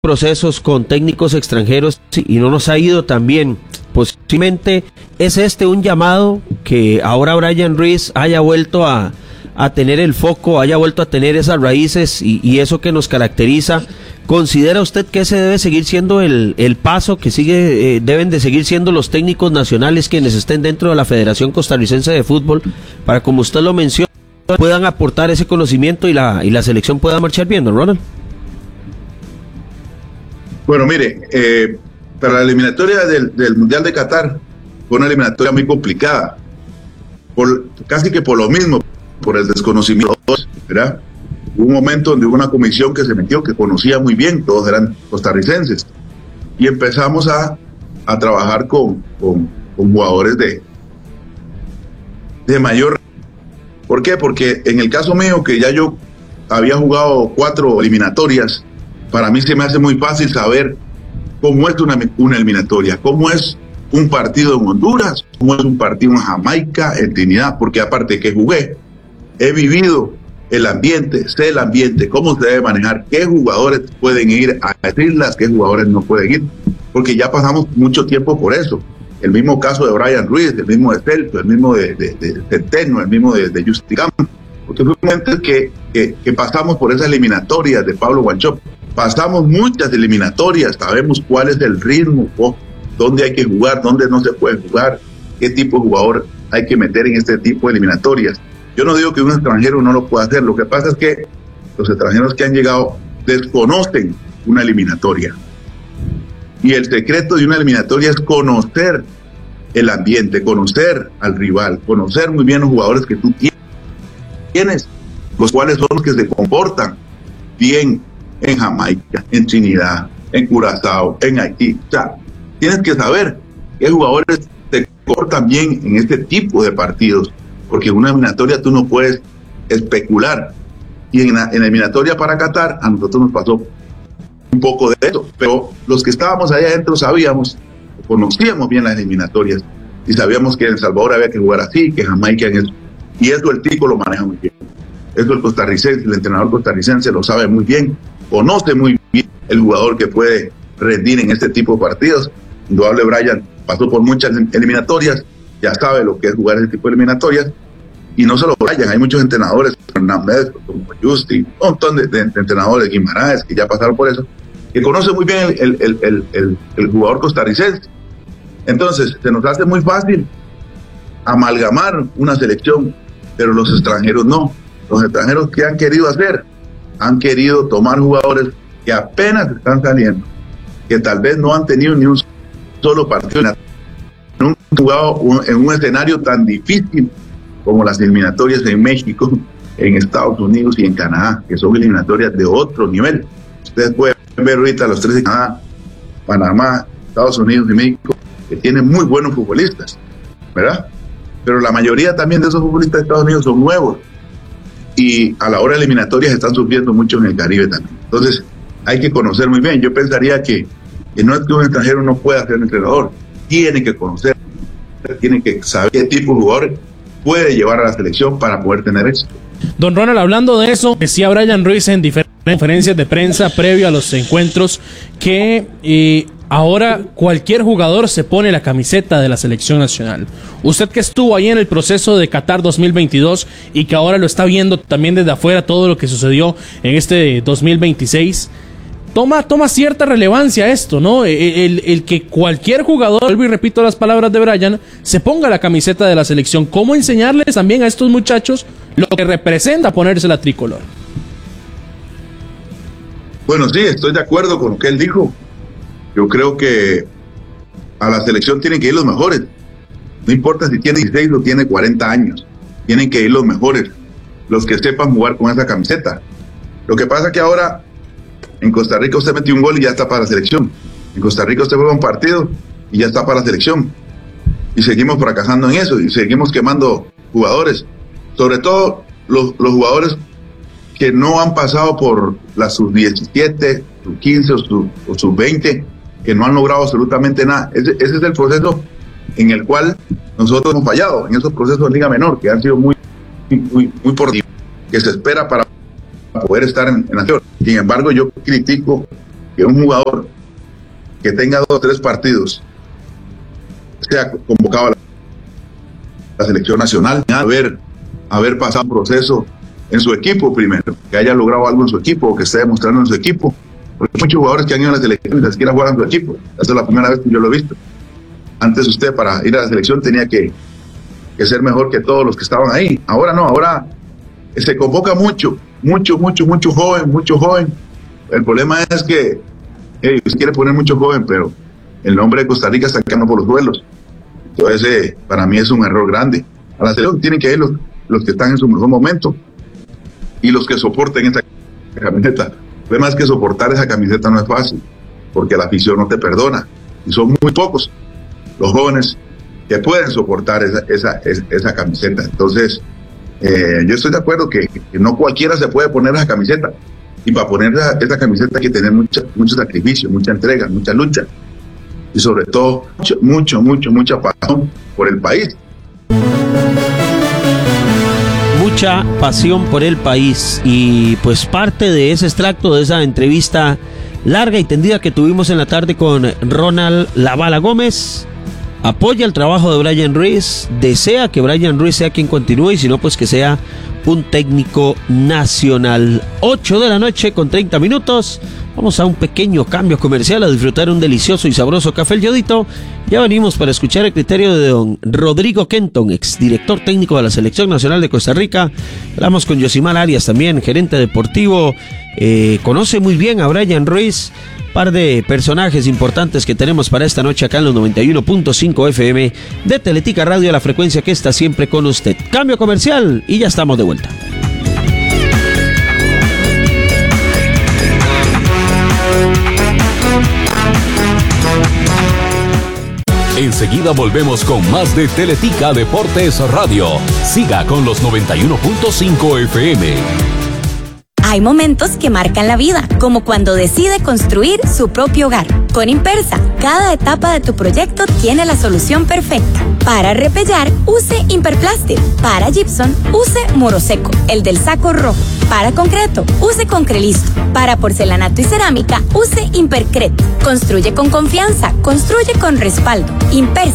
procesos con técnicos extranjeros y no nos ha ido tan bien. Posiblemente es un llamado que ahora Bryan Ruiz haya vuelto a tener el foco, haya vuelto a tener esas raíces y eso que nos caracteriza. ¿Considera usted que ese debe seguir siendo el paso que deben de seguir siendo los técnicos nacionales quienes estén dentro de la Federación Costarricense de Fútbol para, como usted lo menciona, puedan aportar ese conocimiento y la selección pueda marchar bien, don Ronald? Bueno, mire, para la eliminatoria del Mundial de Qatar fue una eliminatoria muy complicada, casi que por lo mismo, por el desconocimiento, ¿verdad? Hubo un momento donde hubo una comisión que se metió, que conocía muy bien, todos eran costarricenses, y empezamos a trabajar con jugadores de mayor. ¿Por qué? Porque en el caso mío, que ya yo había jugado 4 eliminatorias, para mí se me hace muy fácil saber cómo es una eliminatoria, cómo es un partido en Honduras, cómo es un partido en Jamaica, en Trinidad, porque aparte que jugué, he vivido el ambiente, sé el ambiente, cómo se debe manejar, qué jugadores pueden ir a las islas, qué jugadores no pueden ir, porque ya pasamos mucho tiempo por eso. El mismo caso de Bryan Ruiz, el mismo de Celso, el mismo de Centeno, el mismo de Justicam, porque fue un momento que pasamos por esa eliminatoria de Pablo Wanchope. Pasamos muchas eliminatorias, sabemos cuál es el ritmo, dónde hay que jugar, dónde no se puede jugar, qué tipo de jugador hay que meter en este tipo de eliminatorias. Yo no digo que un extranjero no lo pueda hacer, lo que pasa es que los extranjeros que han llegado desconocen una eliminatoria. Y el secreto de una eliminatoria es conocer el ambiente, conocer al rival, conocer muy bien los jugadores que tú tienes, los cuales son los que se comportan bien en Jamaica, en Trinidad, en Curazao, en Haití. O sea, tienes que saber qué jugadores se comportan bien en este tipo de partidos, porque en una eliminatoria tú no puedes especular. Y en la eliminatoria para Qatar, a nosotros nos pasó un poco de eso, pero los que estábamos allá adentro sabíamos, conocíamos bien las eliminatorias y sabíamos que en El Salvador había que jugar así, que Jamaica en eso. Y eso el tico lo maneja muy bien. Eso el costarricense, el entrenador costarricense lo sabe muy bien, conoce muy bien el jugador que puede rendir en este tipo de partidos. Indudable Bryan pasó por muchas eliminatorias, ya sabe lo que es jugar ese tipo de eliminatorias, y no solo Bryan, hay muchos entrenadores, Fernández, como Justi, un montón de entrenadores, Guimaraes, que ya pasaron por eso, que conocen muy bien el jugador costarricense. Entonces, se nos hace muy fácil amalgamar una selección, pero los extranjeros no. Los extranjeros, ¿qué han querido hacer? Han querido tomar jugadores que apenas están saliendo, que tal vez no han tenido ni un solo partido, no han jugado en un escenario tan difícil como las eliminatorias en México, en Estados Unidos y en Canadá, que son eliminatorias de otro nivel. Ustedes pueden ver ahorita los 3 de Canadá, Panamá, Estados Unidos y México, que tienen muy buenos futbolistas, ¿verdad? Pero la mayoría también de esos futbolistas de Estados Unidos son nuevos, y a la hora de eliminatorias están sufriendo mucho en el Caribe también. Entonces hay que conocer muy bien. Yo pensaría que no es que un extranjero no pueda ser entrenador, tiene que conocer, tiene que saber qué tipo de jugador puede llevar a la selección para poder tener éxito. Don Ronald, hablando de eso, decía Bryan Ruiz en diferentes conferencias de prensa previo a los encuentros que ahora cualquier jugador se pone la camiseta de la selección nacional. Usted que estuvo ahí en el proceso de Qatar 2022 y que ahora lo está viendo también desde afuera todo lo que sucedió en este 2026, toma cierta relevancia esto, ¿no? El que cualquier jugador, vuelvo y repito las palabras de Bryan, se ponga la camiseta de la selección. ¿Cómo enseñarles también a estos muchachos lo que representa ponerse la tricolor? Bueno, sí, estoy de acuerdo con lo que él dijo. Yo creo que a la selección tienen que ir los mejores. No importa si tiene 16 o tiene 40 años. Tienen que ir los mejores, los que sepan jugar con esa camiseta. Lo que pasa es que ahora en Costa Rica usted metió un gol y ya está para la selección. En Costa Rica usted juega un partido y ya está para la selección. Y seguimos fracasando en eso y seguimos quemando jugadores. Sobre todo los jugadores que no han pasado por la sub-17, sub-15 o sub-20, que no han logrado absolutamente nada. Ese es el proceso en el cual nosotros hemos fallado, en esos procesos de Liga Menor, que han sido muy por que se espera para poder estar en la Nación. Sin embargo, yo critico que un jugador que tenga 2 o 3 partidos sea convocado a la selección nacional, haber pasado un proceso en su equipo primero, que haya logrado algo en su equipo, que esté demostrando en su equipo, porque hay muchos jugadores que han ido a la selección y ni siquiera juegan en su equipo. Esa es la primera vez que yo lo he visto. Antes usted para ir a la selección tenía que ser mejor que todos los que estaban ahí. Ahora no, ahora se convoca mucho joven. El problema es que usted quiere poner mucho joven, pero el nombre de Costa Rica está quedando por los suelos. Entonces, para mí es un error grande. A la selección tienen que ir los que están en su mejor momento y los que soporten esa camiseta. Además que soportar esa camiseta no es fácil, porque la afición no te perdona. Y son muy pocos los jóvenes que pueden soportar esa camiseta. Entonces, yo estoy de acuerdo que no cualquiera se puede poner esa camiseta. Y para poner esa camiseta hay que tener mucho sacrificio, mucha entrega, mucha lucha. Y sobre todo, mucha pasión por el país. Mucha pasión por el país. Y pues parte de ese extracto de esa entrevista larga y tendida que tuvimos en la tarde con Ronald La Bala Gómez. Apoya el trabajo de Brian Ruiz, desea que Brian Ruiz sea quien continúe y si no, pues que sea un técnico nacional. 8:30 p.m. Vamos a un pequeño cambio comercial, a disfrutar un delicioso y sabroso café El Yodito. Ya venimos para escuchar el criterio de don Rodrigo Kenton, exdirector técnico de la Selección Nacional de Costa Rica. Hablamos con Yosimar Arias también, gerente deportivo. Conoce muy bien a Brian Ruiz. Par de personajes importantes que tenemos para esta noche acá en los 91.5 FM de Teletica Radio, la frecuencia que está siempre con usted. Cambio comercial y ya estamos de vuelta. Enseguida volvemos con más de Teletica Deportes Radio. Siga con los 91.5 FM. Hay momentos que marcan la vida, como cuando decide construir su propio hogar. Con Impersa, cada etapa de tu proyecto tiene la solución perfecta. Para repellar, use Imperplastic. Para gypsum, use Moroseco, el del saco rojo. Para concreto, use Concrelisto. Para porcelanato y cerámica, use Impercret. Construye con confianza, construye con respaldo. Impersa.